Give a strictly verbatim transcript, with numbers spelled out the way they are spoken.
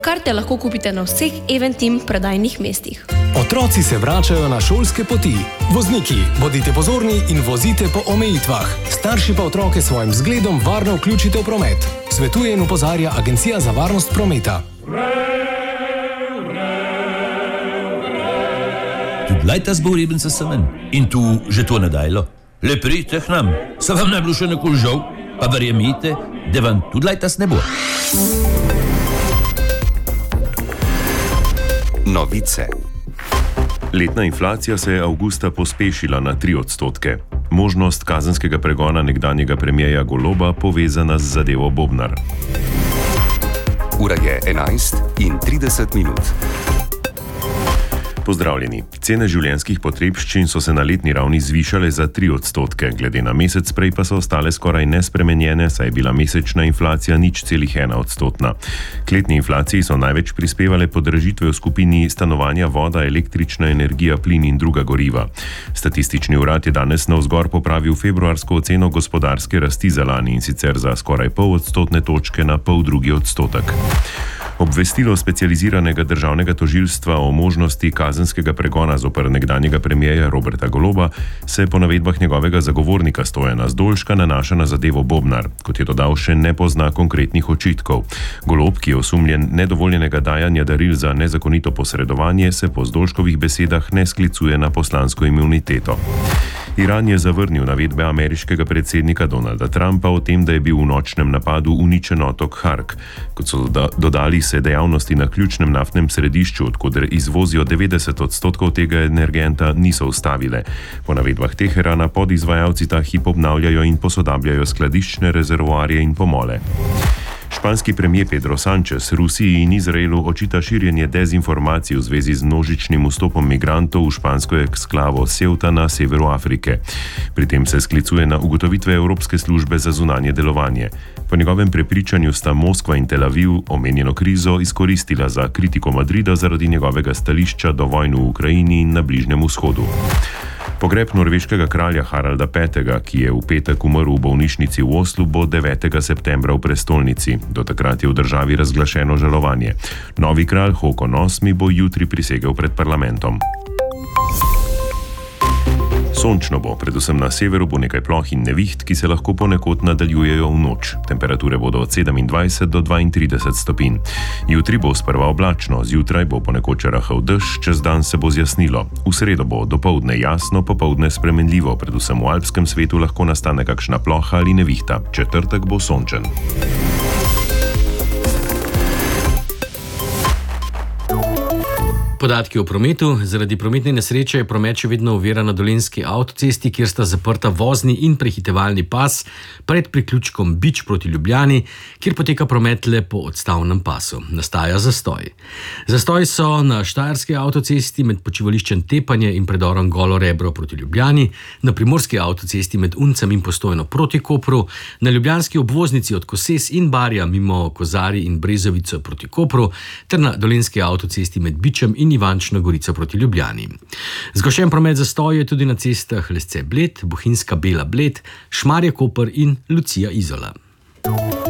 Karte lahko kupite na vseh Eventim prodajnih mestih. Otroci se vračajo na šolske poti. Vozniki, bodite pozorni in vozite po omejitvah. Starši pa otroke svojim zgledom varno vključite v promet. Svetuje in opozarja Agencija za varnost prometa. Tudi lajta zbor Ibenca semen. In tu že to nedajlo. Le pridite k nam, se vam ne bilo še nekoli žal, pa verjemite, da vam tudi lajta ne bo. Novice. Letna inflacija se je avgusta pospešila na tri odstotke. Možnost kazenskega pregona nekdanjega premierja Goloba povezana z zadevo Bobnar. Ura je enajst in trideset minut. Pozdravljeni. Cene življenjskih potrebščin so se na letni ravni zvišale za tri odstotke, glede na mesec prej pa so ostale skoraj nespremenjene, saj je bila mesečna inflacija nič celih ena odstotna. K letni inflaciji so največ prispevale podražitve v skupini stanovanja, voda, električna energija, plin in druga goriva. Statistični urad je danes navzgor popravil februarsko oceno gospodarske rasti za lani in sicer za skoraj pol odstotne točke na pol drugi odstotek. Obvestilo specializiranega državnega tožilstva o možnosti kazenskega pregona zoper nekdanjega premierja Roberta Goloba se po navedbah njegovega zagovornika Stojana Zdolška nanaša na zadevo Bobnar. Kot je dodal, še ne pozna konkretnih očitkov. Golob, ki je osumljen nedovoljenega dajanja daril za nezakonito posredovanje, se po Zdolškovih besedah ne sklicuje na poslansko imuniteto. Iran je zavrnil navedbe ameriškega predsednika Donalda Trumpa o tem, da je bil v nočnem napadu uničen otok Hark. Kot so dodali, se dejavnosti na ključnem naftnem središču, odkoder izvozijo devetdeset odstotkov tega energenta, niso ustavile. Po navedbah Teherana podizvajalci ta hip obnavljajo in posodabljajo skladiščne rezervoarje in pomole. Španski premier Pedro Sánchez Rusiji in Izraelu očita širjenje dezinformacij v zvezi z množičnim vstopom migrantov v špansko eksklavo Ceuta na severu Afrike. Pri tem se sklicuje na ugotovitve Evropske službe za zunanje delovanje. Po njegovem prepričanju sta Moskva in Tel Aviv omenjeno krizo izkoristila za kritiko Madrida zaradi njegovega stališča do vojne v Ukrajini in na Bližnjem vzhodu. Pogreb norveškega kralja Haralda petega, ki je v petek umrl v bolnišnici v Oslu, bo devetega septembra v prestolnici. Do takrat je v državi razglašeno žalovanje. Novi kralj Håkon osmi bo jutri prisegel pred parlamentom. Sončno bo, predvsem na severu bo nekaj ploh in neviht, ki se lahko ponekod nadaljujejo v noč. Temperature bodo od sedemindvajset do dvaintrideset stopinj. Jutri bo sprva oblačno, zjutraj bo ponekod rahel dež, čez dan se bo zjasnilo. V sredo bo dopoldne jasno, popoldne spremenljivo, predvsem v alpskem svetu lahko nastane kakšna ploha ali nevihta. Četrtek bo sončen. Podatki o prometu. Zaradi prometne nesreče je promet še vedno oviran na dolenjski avtocesti, kjer sta zaprta vozni in prehitevalni pas pred priključkom Bič proti Ljubljani, kjer poteka promet le po odstavnem pasu. Nastaja zastoj. Zastoji so na štajerski avtocesti med počivališčem Tepanje in predorom Golo Rebro proti Ljubljani, na primorski avtocesti med Uncem in Postojno proti Kopru, na ljubljanski obvoznici od Koses in Barja mimo Kozarij in Brezovico proti Kopru ter na dolenjski avtocesti med Bičem in Ivančno Gorico proti Ljubljani. Zgošen promet zastoj je tudi na cestah Lesce Bled, Bohinjska Bela Bled, Šmarje Koper in Lucija Izola.